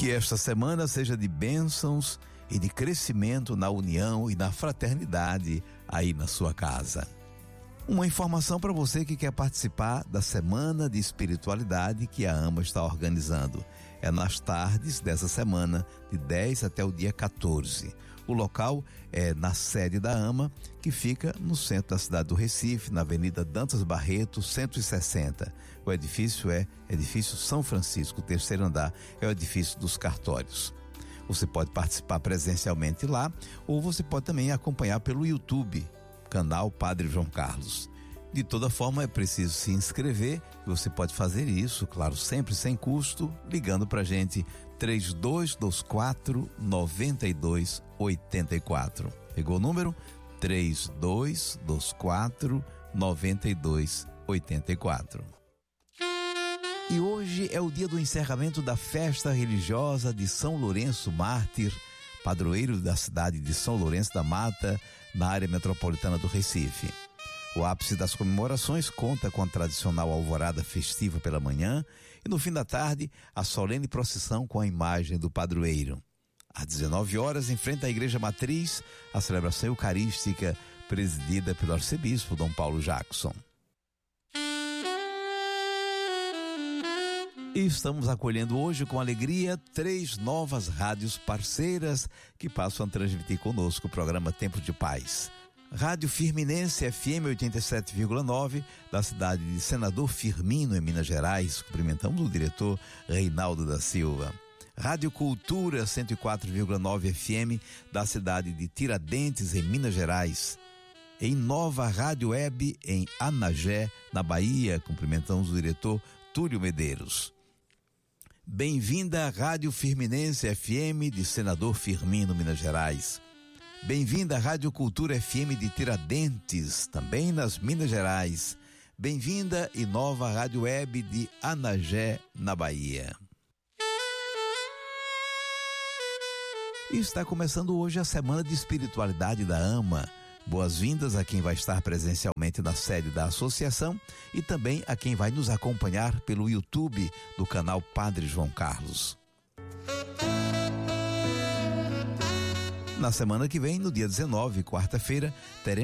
Que esta semana seja de bênçãos e de crescimento na união e na fraternidade aí na sua casa. Uma informação para você que quer participar da Semana de Espiritualidade que a AMA está organizando. É nas tardes dessa semana, de 10 até o dia 14. O local é na sede da AMA, que fica no centro da cidade do Recife, na Avenida Dantas Barreto, 160. O edifício é Edifício São Francisco, o terceiro andar é o edifício dos cartórios. Você pode participar presencialmente lá, ou você pode também acompanhar pelo YouTube, canal Padre João Carlos. De toda forma, é preciso se inscrever, e você pode fazer isso, claro, sempre sem custo, ligando pra gente 3224-9284. Pegou o número? 3224-9284. E hoje é o dia do encerramento da festa religiosa de São Lourenço Mártir, padroeiro da cidade de São Lourenço da Mata, na área metropolitana do Recife. O ápice das comemorações conta com a tradicional alvorada festiva pela manhã e no fim da tarde a solene procissão com a imagem do padroeiro. Às 19 horas, em frente à Igreja Matriz, a celebração eucarística presidida pelo arcebispo Dom Paulo Jackson. E estamos acolhendo hoje com alegria 3 novas rádios parceiras que passam a transmitir conosco o programa Tempo de Paz. Rádio Firminense FM 87,9 da cidade de Senador Firmino, em Minas Gerais. Cumprimentamos o diretor Reinaldo da Silva. Rádio Cultura 104,9 FM da cidade de Tiradentes, em Minas Gerais. Em Nova Rádio Web em Anagé, na Bahia. Cumprimentamos o diretor Túlio Medeiros. Bem-vinda à Rádio Firminense FM de Senador Firmino, Minas Gerais. Bem-vinda à Rádio Cultura FM de Tiradentes, também nas Minas Gerais. Bem-vinda e nova Rádio Web de Anagé, na Bahia. E está começando hoje a Semana de Espiritualidade da AMA. Boas-vindas a quem vai estar presencialmente na sede da associação e também a quem vai nos acompanhar pelo YouTube do canal Padre João Carlos. Na semana que vem, no dia 19, quarta-feira, teremos